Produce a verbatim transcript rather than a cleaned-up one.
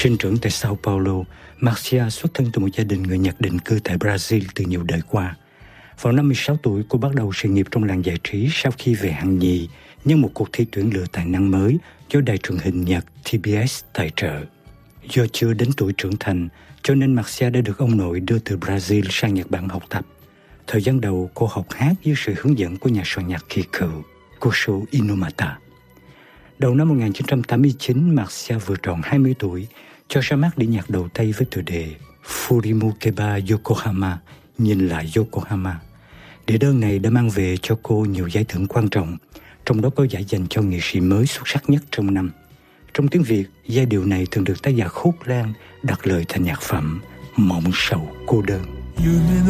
Sinh trưởng tại Sao Paulo, Marcia xuất thân từ một gia đình người Nhật định cư tại Brazil từ nhiều đời qua. Vào năm mười sáu tuổi, cô bắt đầu sự nghiệp trong làng giải trí sau khi về hạng nhì nhân một cuộc thi tuyển lựa tài năng mới do đài truyền hình Nhật T B S tài trợ. Do chưa đến tuổi trưởng thành, cho nên Marcia đã được ông nội đưa từ Brazil sang Nhật Bản học tập. Thời gian đầu, cô học hát dưới sự hướng dẫn của nhà soạn nhạc kỳ cựu Kosho Inomata. Đầu năm một nghìn chín trăm tám mươi chín, Marcia vừa tròn hai mươi tuổi, cho ra mắt đĩa nhạc đầu tay với tựa đề Furimukeba Yokohama, nhìn lại Yokohama. Đĩa đơn này đã mang về cho cô nhiều giải thưởng quan trọng, trong đó có giải dành cho nghệ sĩ mới xuất sắc nhất trong năm. Trong tiếng Việt, giai điệu này thường được tác giả Khúc Lan đặt lời thành nhạc phẩm Mộng Sầu Cô Đơn.